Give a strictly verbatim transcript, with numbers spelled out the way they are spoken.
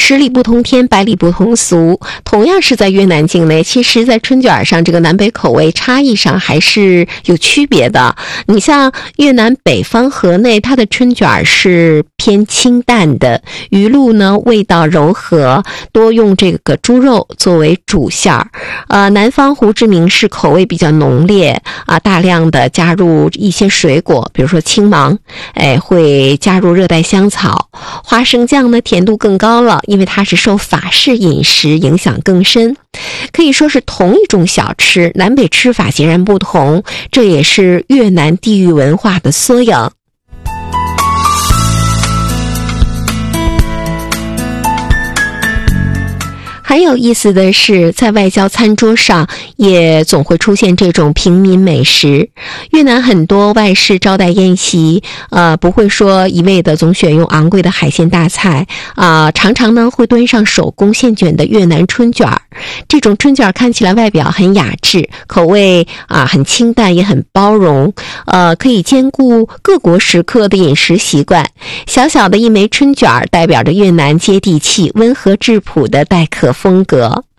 十里不同天，百里不同俗。同样是在越南境内，其实在春卷上这个南北口味差异上还是有区别的。你像越南北方河内，它的春卷是偏清淡的，鱼露呢味道柔和，多用这个猪肉作为主馅儿。呃，南方胡志明市口味比较浓烈啊，大量的加入一些水果，比如说青芒，哎，会加入热带香草。花生酱呢甜度更高了，因为它是受法式饮食影响更深。可以说是同一种小吃，南北吃法截然不同，这也是越南地域文化的缩影。很有意思的是，在外交餐桌上也总会出现这种平民美食。越南很多外事招待宴席，呃，不会说一味的总选用昂贵的海鲜大菜，啊、呃，常常呢会端上手工现卷的越南春卷儿。这种春卷看起来外表很雅致，口味啊、呃、很清淡，也很包容，呃，可以兼顾各国食客的饮食习惯。小小的一枚春卷代表着越南接地气、温和质朴的待客风格。